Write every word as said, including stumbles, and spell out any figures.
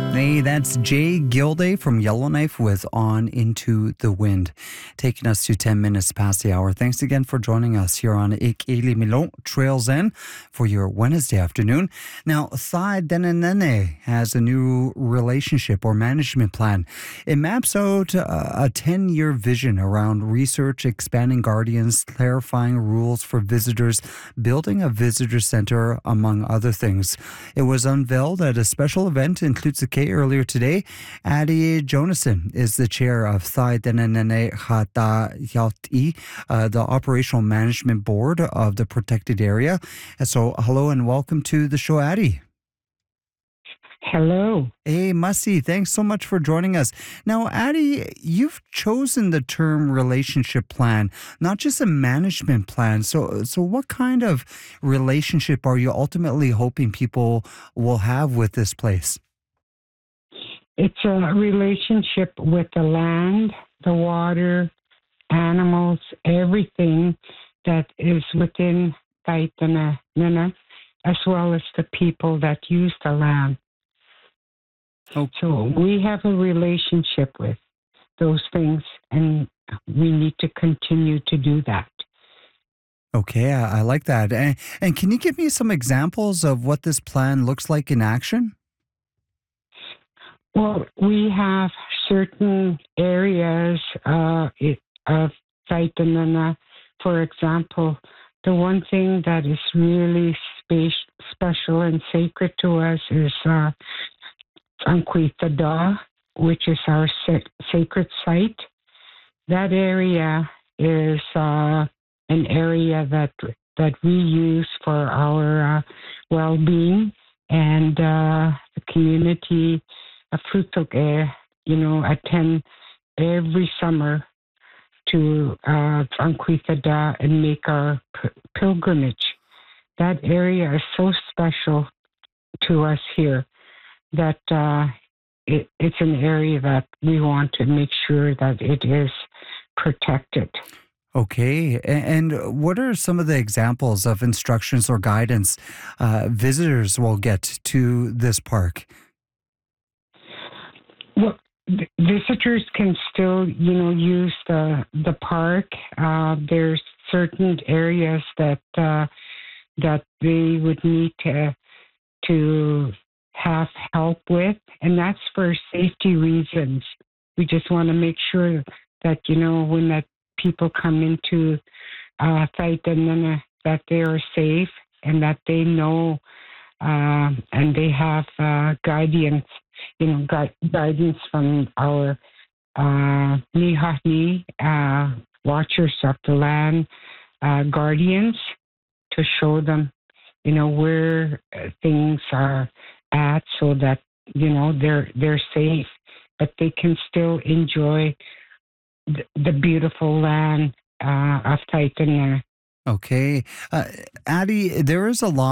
Hey, that's Jay Gilday from Yellowknife with On Into the Wind, taking us to ten minutes past the hour. Thanks again for joining us here on Ik Ili Milon Trails End for your Wednesday afternoon. Now, Thai Denenene has a new relationship or management plan. It maps out a ten-year vision around research, expanding guardians, clarifying rules for visitors, building a visitor center, among other things. It was unveiled at a special event in Klutsuke earlier today. Adi Jonason is the chair of Thai Denenene Hata Yalti, uh, the operational management board of the protected area. And so, hello and welcome to the show, Adi. Hello. Hey, Masi, thanks so much for joining us. Now, Adi, you've chosen the term relationship plan, not just a management plan. So, so what kind of relationship are you ultimately hoping people will have with this place? It's a relationship with the land, the water, animals, everything that is within Taitanana, as well as the people that use the land. Oh. So we have a relationship with those things, and we need to continue to do that. Okay, I, I like that. And, and can you give me some examples of what this plan looks like in action? Well, we have certain areas uh, it- of Taitanana. For example, the one thing that is really spe- special and sacred to us is uh, Anquita, which is our sa- sacred site. That area is uh, an area that that we use for our uh, well-being, and uh, the community of Frutoke, you know, attend every summer to uh, Anquita and make our p- pilgrimage. That area is so special to us here that uh, it, it's an area that we want to make sure that it is protected. Okay, a- and what are some of the examples of instructions or guidance uh, visitors will get to this park? Well, v- visitors can still, you know, use the the park. Uh, there's certain areas that uh, that they would need to to have help with, and that's for safety reasons. We just want to make sure that, you know, when that people come into uh, Taitanana, that they are safe and that they know um, and they have uh, guidance, you know, gui- guidance from our uh, Nihani, uh, watchers of the land, uh, guardians, to show them, you know, where uh, things are at, so that, you know, they're they're safe, but they can still enjoy the, the beautiful land uh, of Taitanana. Okay, uh, Addie, there is a lot.